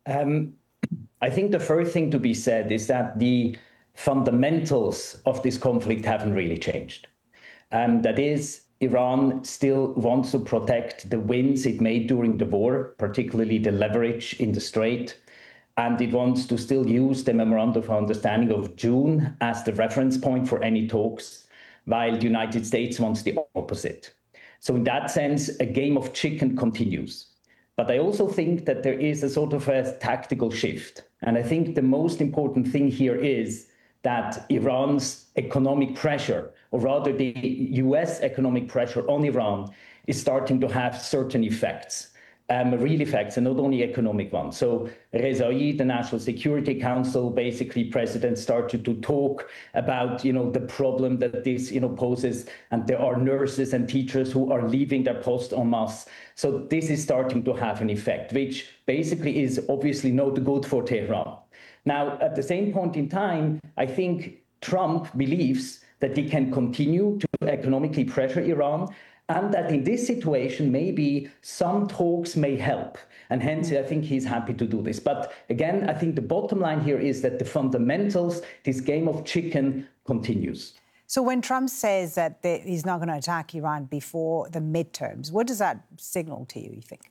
Um, I think the first thing to be said is that the fundamentals of this conflict haven't really changed. That is, Iran still wants to protect the wins it made during the war, particularly the leverage in the Strait. And it wants to still use the Memorandum of Understanding of June as the reference point for any talks, while the United States wants the opposite. So in that sense, a game of chicken continues. But I also think that there is a sort of a tactical shift. And I think the most important thing here is that Iran's economic pressure, or rather the US economic pressure on Iran, is starting to have certain effects, real effects, and not only economic ones. So Rezai, the National Security Council, basically president, started to talk about, the problem that this, poses, and there are nurses and teachers who are leaving their post en masse. So this is starting to have an effect, which basically is obviously not good for Tehran. Now, at the same point in time, I think Trump believes that he can continue to economically pressure Iran, and that in this situation, maybe some talks may help. And hence, I think he's happy to do this. But again, I think the bottom line here is that the fundamentals, this game of chicken, continues. So when Trump says that he's not going to attack Iran before the midterms, what does that signal to you think?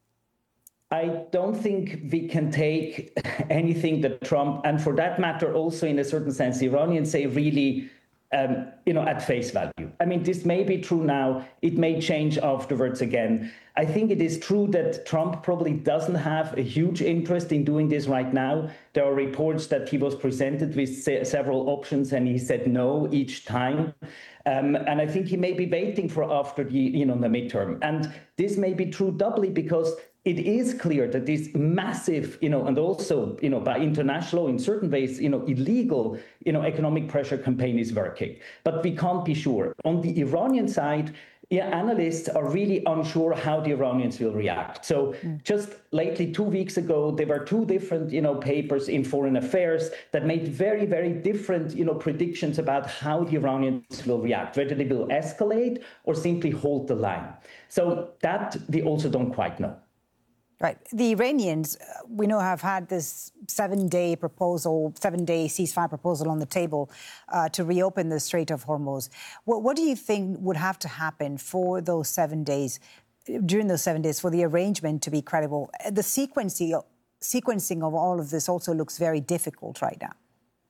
I don't think we can take anything that Trump, and for that matter, also in a certain sense, the Iranians say really, at face value. I mean, this may be true now. It may change afterwards again. I think it is true that Trump probably doesn't have a huge interest in doing this right now. There are reports that he was presented with several options and he said no each time. And I think he may be waiting for after the midterm. And this may be true doubly because it is clear that this massive, and also, by international, in certain ways, illegal, economic pressure campaign is working. But we can't be sure. On the Iranian side, analysts are really unsure how the Iranians will react. So just lately, 2 weeks ago, there were two different, papers in Foreign Affairs that made very, very different, predictions about how the Iranians will react, whether they will escalate or simply hold the line. So that we also don't quite know. Right. The Iranians, we know, have had this 7-day ceasefire proposal on the table to reopen the Strait of Hormuz. What do you think would have to happen for those 7 days, during those 7 days, for the arrangement to be credible? The sequencing of all of this also looks very difficult right now.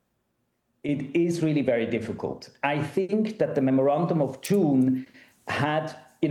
It is really very difficult. I think that the Memorandum of June had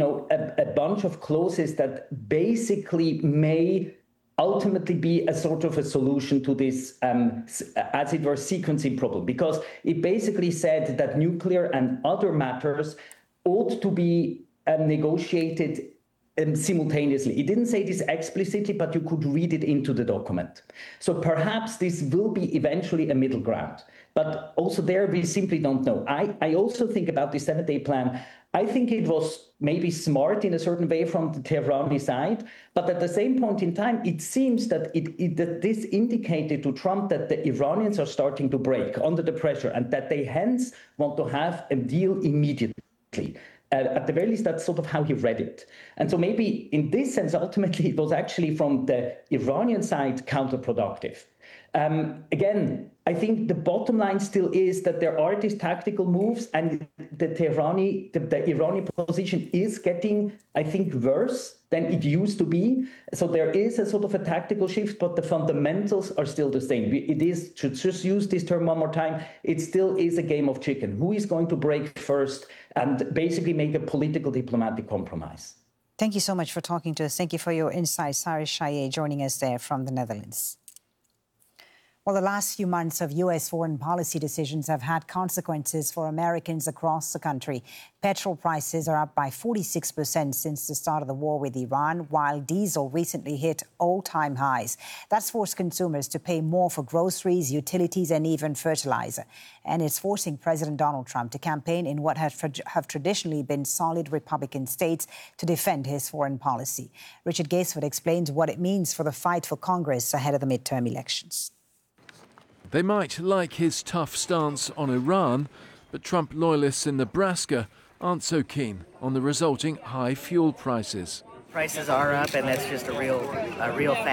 a bunch of clauses that basically may ultimately be a sort of a solution to this, as it were, sequencing problem, because it basically said that nuclear and other matters ought to be negotiated simultaneously. It didn't say this explicitly, but you could read it into the document. So perhaps this will be eventually a middle ground. But also there, we simply don't know. I also think about the 7-day plan. I think it was maybe smart in a certain way from the Tehrani side, but at the same point in time, it seems that that this indicated to Trump that the Iranians are starting to break under the pressure and that they hence want to have a deal immediately. At the very least, that's sort of how he read it. And so maybe in this sense, ultimately, it was actually from the Iranian side counterproductive. Again, I think the bottom line still is that there are these tactical moves, and the Iranian position is getting, I think, worse than it used to be. So there is a sort of a tactical shift, but the fundamentals are still the same. It is, to just use this term one more time, it still is a game of chicken. Who is going to break first and basically make a political diplomatic compromise? Thank you so much for talking to us. Thank you for your insights. Cyrus Shaheen joining us there from the Netherlands. Well, the last few months of U.S. foreign policy decisions have had consequences for Americans across the country. Petrol prices are up by 46% since the start of the war with Iran, while diesel recently hit all-time highs. That's forced consumers to pay more for groceries, utilities, and even fertilizer. And it's forcing President Donald Trump to campaign in what have traditionally been solid Republican states to defend his foreign policy. Richard Gaisford explains what it means for the fight for Congress ahead of the midterm elections. They might like his tough stance on Iran, but Trump loyalists in Nebraska aren't so keen on the resulting high fuel prices. Prices are up, and that's just a real fact.